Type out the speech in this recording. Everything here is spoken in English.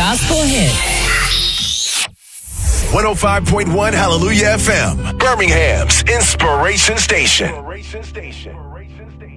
gospel hit. 105.1 Hallelujah FM, Birmingham's Inspiration Station.